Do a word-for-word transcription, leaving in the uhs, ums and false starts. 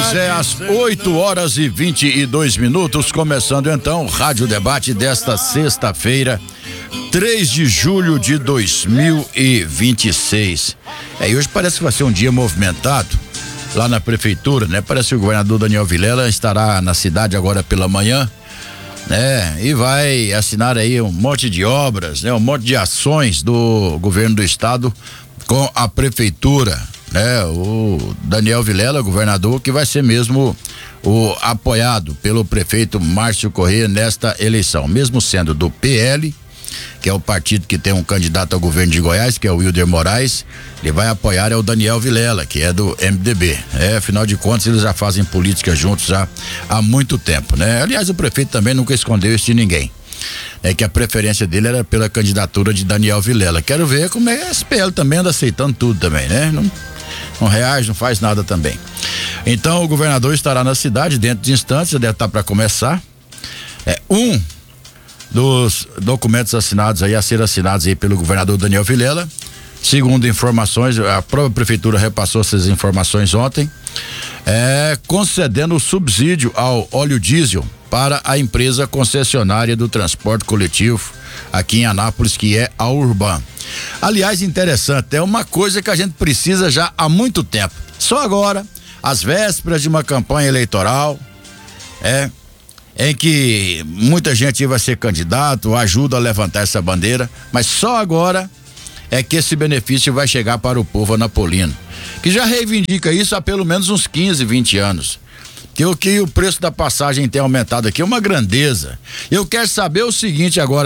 Pois é, às oito horas e vinte e dois minutos, começando então o Rádio Debate desta sexta-feira, três de julho de dois mil e vinte e seis. É, e hoje parece que vai ser um dia movimentado lá na prefeitura, né? Parece que o governador Daniel Vilela estará na cidade agora pela manhã, né? E vai assinar aí um monte de obras, né? Um monte de ações do governo do estado com a prefeitura, né? O Daniel Vilela, governador, que vai ser mesmo o apoiado pelo prefeito Márcio Corrêa nesta eleição, mesmo sendo do P L, que é o partido que tem um candidato ao governo de Goiás, que é o Wilder Moraes. Ele vai apoiar é o Daniel Vilela, que é do M D B. É, afinal de contas, eles já fazem política juntos já há muito tempo, né? Aliás, o prefeito também nunca escondeu isso de ninguém. É que a preferência dele era pela candidatura de Daniel Vilela. Quero ver como é que a S P L também anda aceitando tudo também, né? Não, não reage, não faz nada também. Então, o governador estará na cidade dentro de instantes, já deve estar para começar. É um dos documentos assinados aí, a ser assinados aí pelo governador Daniel Vilela. Segundo informações, a própria prefeitura repassou essas informações ontem, é, concedendo o subsídio ao óleo diesel para a empresa concessionária do transporte coletivo aqui em Anápolis, que é a Urban. Aliás, interessante, é uma coisa que a gente precisa já há muito tempo. Só agora, às vésperas de uma campanha eleitoral, é, em que muita gente vai ser candidato, ajuda a levantar essa bandeira, mas só agora é que esse benefício vai chegar para o povo anapolino, que já reivindica isso há pelo menos uns quinze, vinte anos. Que o que o preço da passagem tem aumentado aqui é uma grandeza. Eu quero saber o seguinte agora,